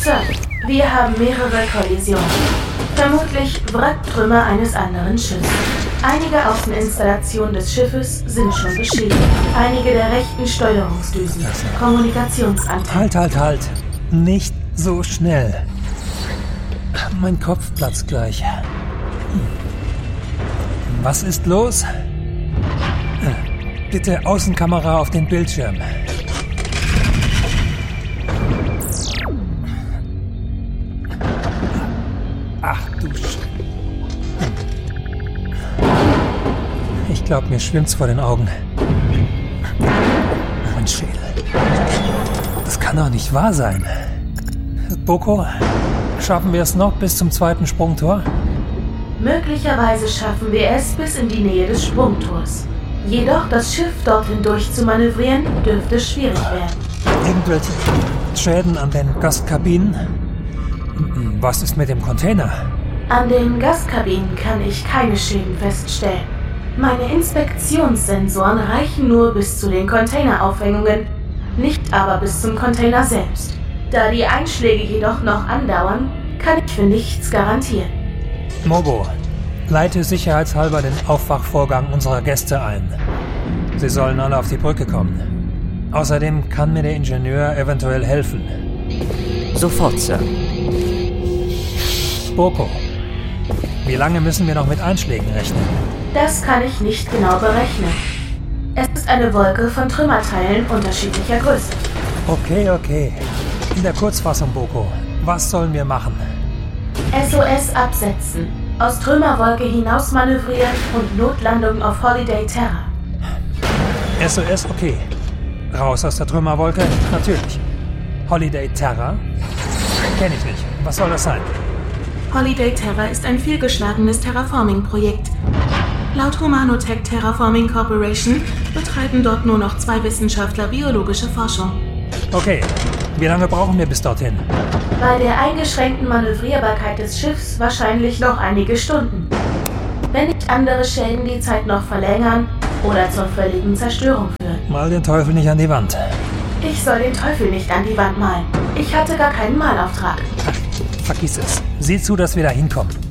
Sir, wir haben mehrere Kollisionen. Vermutlich Wracktrümmer eines anderen Schiffs. Einige Außeninstallationen des Schiffes sind schon beschädigt. Einige der rechten Steuerungsdüsen. Kommunikationsantennen. Halt. Nicht so schnell. Mein Kopf platzt gleich. Was ist los? Bitte Außenkamera auf den Bildschirm. Ach du Ich glaube, mir schwimmt's vor den Augen. Mein Schädel. Das kann doch nicht wahr sein. Boko, schaffen wir es noch bis zum zweiten Sprungtor? Möglicherweise schaffen wir es bis in die Nähe des Sprungtors. Jedoch das Schiff dorthin durchzumanövrieren, dürfte schwierig werden. Irgendwelche Schäden an den Gastkabinen? Was ist mit dem Container? An den Gaskabinen kann ich keine Schäden feststellen. Meine Inspektionssensoren reichen nur bis zu den Containeraufhängungen, nicht aber bis zum Container selbst. Da die Einschläge jedoch noch andauern, kann ich für nichts garantieren. Mobo, leite sicherheitshalber den Aufwachvorgang unserer Gäste ein. Sie sollen alle auf die Brücke kommen. Außerdem kann mir der Ingenieur eventuell helfen. Sofort, Sir. Boko, wie lange müssen wir noch mit Einschlägen rechnen? Das kann ich nicht genau berechnen. Es ist eine Wolke von Trümmerteilen unterschiedlicher Größe. Okay. In der Kurzfassung, Boko, was sollen wir machen? SOS absetzen, aus Trümmerwolke hinaus manövrieren und Notlandung auf Holiday Terra. SOS, okay. Raus aus der Trümmerwolke? Natürlich. Holiday Terra? Kenn ich nicht. Was soll das sein? Holiday Terra ist ein vielgeschlagenes Terraforming-Projekt. Laut Humanotech Terraforming Corporation betreiben dort nur noch 2 Wissenschaftler biologische Forschung. Okay. Wie lange brauchen wir bis dorthin? Bei der eingeschränkten Manövrierbarkeit des Schiffs wahrscheinlich noch einige Stunden. Wenn nicht andere Schäden die Zeit noch verlängern oder zur völligen Zerstörung führen. Mal den Teufel nicht an die Wand. Ich soll den Teufel nicht an die Wand malen. Ich hatte gar keinen Malauftrag. Ach, vergiss es. Sieh zu, dass wir da hinkommen.